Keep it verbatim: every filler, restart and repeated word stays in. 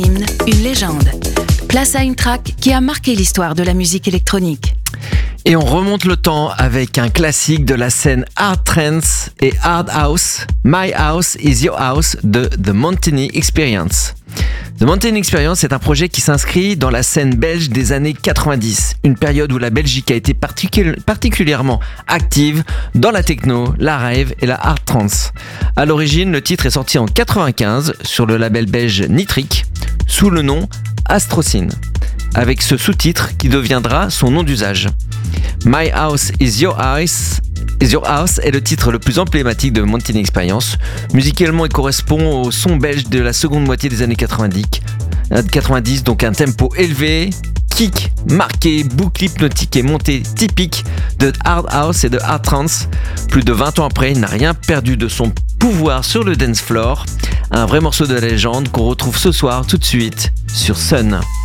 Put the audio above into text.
Hymne, une légende. Place à une track qui a marqué l'histoire de la musique électronique. Et on remonte le temps avec un classique de la scène hard trance et hard house, My House is Your House de The Montaigne Experience. The Montaigne Experience est un projet qui s'inscrit dans la scène belge des années quatre-vingt-dix, une période où la Belgique a été particul- particulièrement active dans la techno, la rave et la hard trance. À l'origine, le titre est sorti en quatre-vingt-quinze sur le label belge Nitric sous le nom Astrocine, avec ce sous-titre qui deviendra son nom d'usage. My House is Your House Is Your House est le titre le plus emblématique de Montaigne Experience. Musicalement, il correspond au son belge de la seconde moitié des années quatre-vingt-dix, quatre-vingt-dix donc un tempo élevé, kick marqué, boucle hypnotique et montée typique de hard house et de hard trance. Plus de vingt ans après, il n'a rien perdu de son pouvoir sur le dance floor. Un vrai morceau de la légende qu'on retrouve ce soir tout de suite sur Sun.